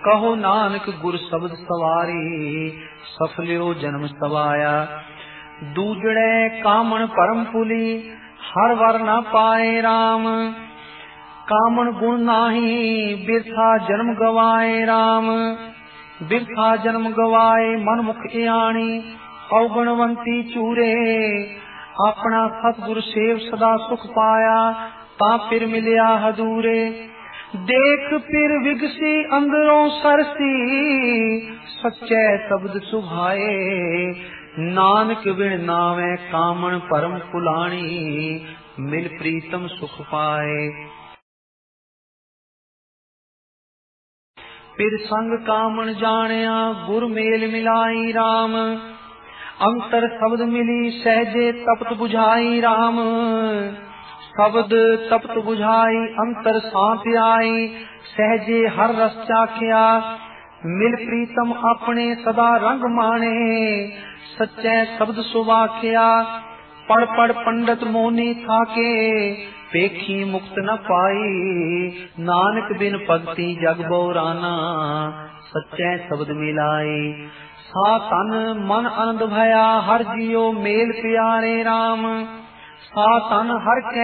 कहो नानक गुर शब्द सवारी, सफल्यो जन्म सवाया। दूजड़े कामन परम पुली, हर वर न पाए राम। कामन गुण नाही, बिरथा जन्म गवाए राम। बिरथा जन्म गवाए मन मुख आणी, अवगुणवंती चूरे। अपना सतगुर सेव सदा सुख पाया, ता फिर मिलिया हदूरे। देख फिर विगसी अंदरों सरसी, सच्चे शब्द सुभाए। नानक बिन नावे कामन परम कुलाणी, मिल प्रीतम सुख पाए। फिर संग कामन जानिया, गुर मेल मिलाई राम। अंतर शब्द मिली सहजे तपत बुझाई राम। शब्द तपत बुझाई अंतर सांत आई, सहजे हर रस चाखिया। मिल प्रीतम अपने सदा रंग माने, सच्चे शब्द सुवाख्या। पढ़ पढ़ पंडित मोनी थाके, पेखी मुक्त न पाई। नानक बिन भगति जग बौराना, सच्चे शब्द मिलाई। सा तन मन आनंद भया, हर जियो मेल प्यारे राम। सा तन हर